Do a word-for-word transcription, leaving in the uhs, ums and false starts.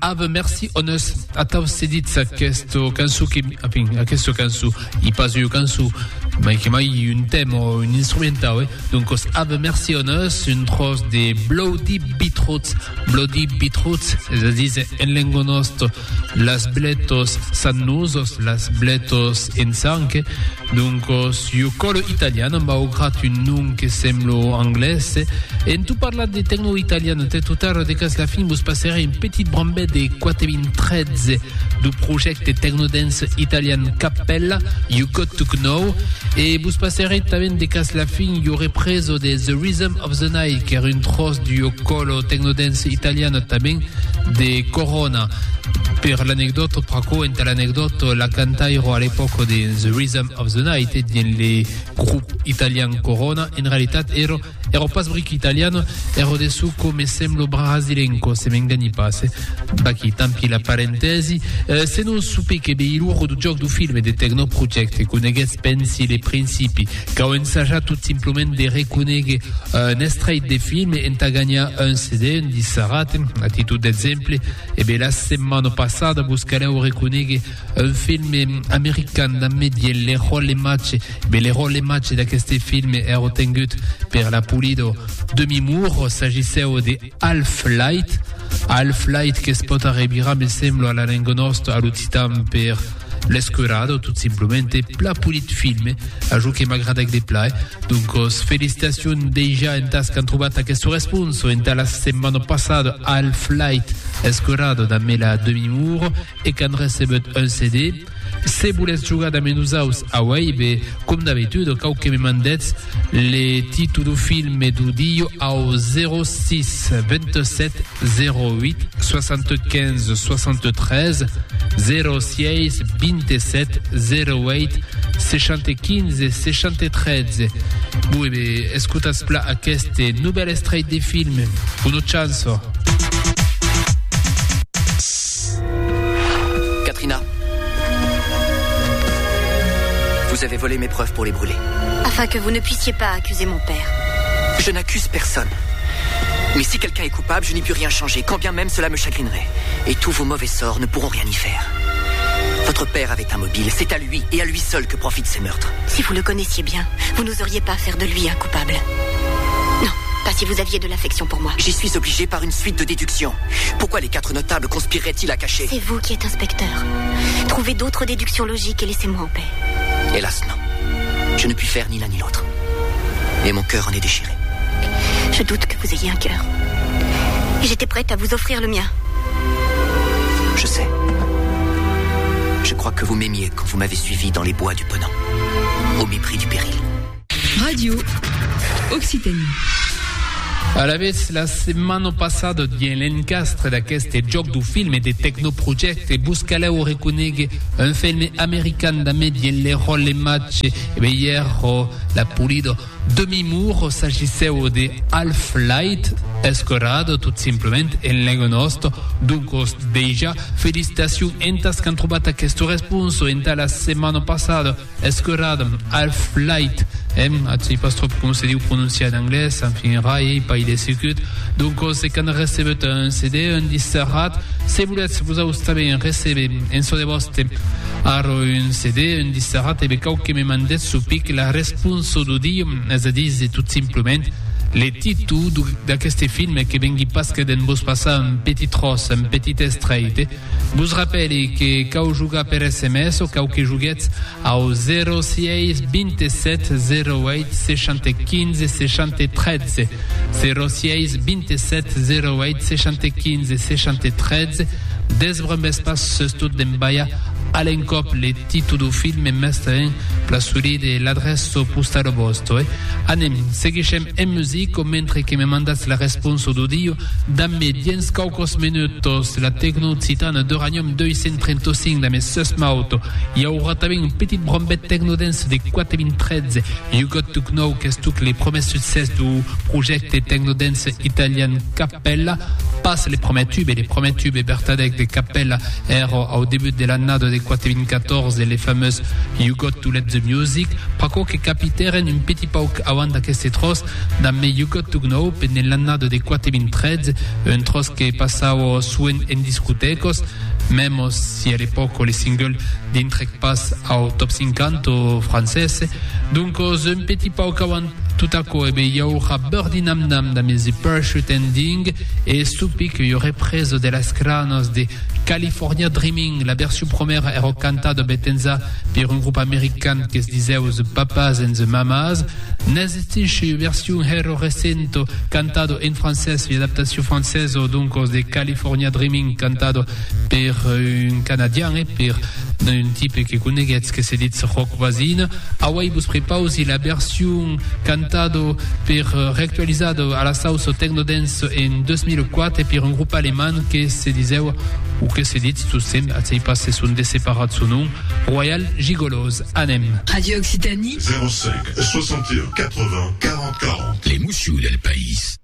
Have Mercy on Us. Attavo sedits a questo canzu che, a questo canzu, i pas io canzu, ma che mai un thème, un instrumental, eh? Donc, Have Mercy on Us, une trosse des Bloody Beetroots. Bloody Beetroots, c'est-à-dire, en lengo nostro, las bletos sannusos, las bletos en sangue. Donc, io colo italiano, ma ho grat un nom che semblo anglese. E tu parla di techno italiano, te tout à l'heure, de cas la fin, vous passerez une petite brambette de quatre-vingt-treize du projet de techno dance italien Cappella, You Got to Know. Et vous passerez también de cas la fin, il y aurait preso de The Rhythm of the Night, qui est une trosse du colo techno dance italiano también de Corona. Per l'anecdote, praco, entre l'anecdote, la cantairo all'epoca di The Rhythm of the Night, dans les groupes italiens Corona, in realtà ero, ero pas bric italiano, ero de su come semblo brasilenco, se m'ingani pas, baki, tampi la parentesi, eh, se non supi che bei loro du gioco du film e de Techno Project, conegues pensi le principi, che ho ensaggiato tutto simplement de riconeghe uh, un estrait de film e enta gagna un C D, un disarate, a titolo d'esempio, e be la settimana passata buscare o riconeghe un film americano da me di le role match, be le role match da questi film ero tengut per la pulido demi-mur, s'agissait de Half-Light, Half-Light che spota rebira mi sembra alla lingua nostra all'utitam per l'escurado, tout simplement pla pulit film, a giù che m'aggrada de play. Donc, félicitations déjà en tas qu'han trobat a questo responso en la settimana passata Half-Light escurado da me la demi-mur e qu'han recebut un C D. Se volete giocare da Menusaus a Wave, come d'abitudine, quand que me mandez les titres du film et du dio au zéro six vingt-sept zéro huit soixante-quinze soixante-treize zéro six vingt-sept zéro huit soixante-quinze soixante-treize. Vous avez écouté pla a queste nouvel extrait des films. Une chance. Katrina, vous avez volé mes preuves pour les brûler. Afin que vous ne puissiez pas accuser mon père. Je n'accuse personne. Mais si quelqu'un est coupable, je n'y puis rien changer, quand bien même cela me chagrinerait. Et tous vos mauvais sorts ne pourront rien y faire. Votre père avait un mobile, c'est à lui et à lui seul que profitent ces meurtres. Si vous le connaissiez bien, vous n'oseriez pas faire de lui un coupable. Non, pas si vous aviez de l'affection pour moi. J'y suis obligé par une suite de déductions. Pourquoi les quatre notables conspireraient-ils à cacher? C'est vous qui êtes inspecteur. Trouvez d'autres déductions logiques et laissez-moi en paix. Hélas, non. Je ne puis faire ni l'un ni l'autre. Et mon cœur en est déchiré. Je doute que vous ayez un cœur. Et j'étais prête à vous offrir le mien. Je sais. Je crois que vous m'aimiez quand vous m'avez suivi dans les bois du Ponant, au mépris du péril. Radio Occitanie. A la vez, la settimana passata di l'encastre da questi giochi du film e di Techno Project e buscaleo riconeghe un film americano da me di le role match e ieri la pulido demi-mur s'agissait di Half-Light escorado tout simplement en lengo nostro. Dunque, déjà, félicitations entas qu'han trobat questo responso enta la settimana passata escorado Half-Light. Em, je ne sais pas trop comment c'est dit ou prononcé en anglais, ça finira et pas il est sécure. Donc, c'est qu'on a reçu un C D, un disserat. Si vous voulez, vous avez aussi reçu un so de vostre aro un C D, un disserat, et bien, quand vous me mandez sur pic la réponse du dio, c'est-à-dire tout simplement les titres de questo film che vengono pasque den vos passa un petit tros, un petit extrait. Vous rappelez que quand vous jouez per S M S ou quand vous jouez au zéro six vingt-sept zéro huit soixante-quinze soixante-treize zéro six vingt-sept zéro huit soixante-quinze soixante-treize desbre espace stud d'embaia a l'encop les titres du film e mestre plasuri de l'adresse postale vostro. Eh? Anem, seguiscem en musica mentre che mi mandas la responso du dio damme diens caucos minutos la Techno Occitane d'Uranium duecentotrentacinque da me sesmauto. Il y aura també un petit brombet Techno Dance de quatre-vingt-treize. You Got to Know qu'est-ce que les promesses succès du projet Techno Dance italien Cappella passe les premiers tubes, et les premiers tubes et Bertadec de Capella ero au début de l'année de quattordici et les fameuses You Got to Let the Music, praco che capiteren un petit pauc avant d'aqueste tros da me You Got to Know per nell'année de quattordici, un tros che passavo su en discotecos, même si à l'époque les singles d'intrec passent au top cinquante français. Donc un petit pauc avant tout à coup, eh bien, il y aura Birdie Nam Nam dans mes Parachute Ending, et Stupi qu'il y aurait preso de las granos de California Dreaming, la version première era cantata Betenza per un groupe américain qui se disait The Papas and the Mamas. N'existe une version hero recente cantado en français, une adaptation française donc de California Dreaming cantado per un Canadien et per un type qui connaît che si dit rock voisine. Hawaii vous prépare aussi la version cantado per réactualisado à la sauce techno dance en deux mille quatre et per un groupe allemand qui se disait ou que se dit tout simple, à passer sur des séparats de son nom, Royal Gigolos, Anem. Radio Occitanie zéro cinq soixante et un quatre-vingts quarante quarante. Les Moussioux del País.